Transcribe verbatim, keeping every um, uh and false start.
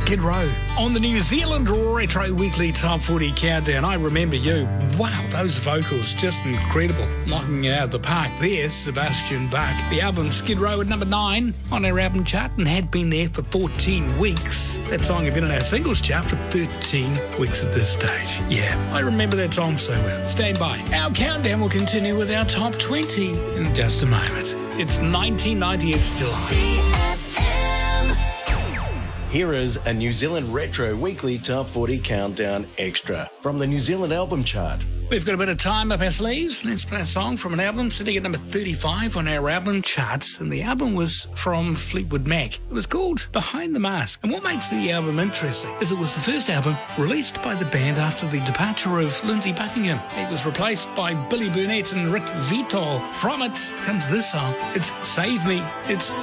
Skid Row on the New Zealand Retro Weekly Top forty Countdown. I Remember You. Wow, those vocals, just incredible. Knocking it out of the park there, Sebastian Bach. The album Skid Row at number nine on our album chart and had been there for fourteen weeks. That song had been on our singles chart for thirteen weeks at this stage. Yeah, I remember that song so well. Stand by. Our countdown will continue with our top twenty in just a moment. It's nineteen ninety, it's July. Here is a New Zealand Retro Weekly Top forty Countdown Extra from the New Zealand Album Chart. We've got a bit of time up our sleeves. Let's play a song from an album sitting at number thirty-five on our album charts. And the album was from Fleetwood Mac. It was called Behind the Mask. And what makes the album interesting is it was the first album released by the band after the departure of Lindsey Buckingham. It was replaced by Billy Burnett and Rick Vito. From it comes this song. It's Save Me. It's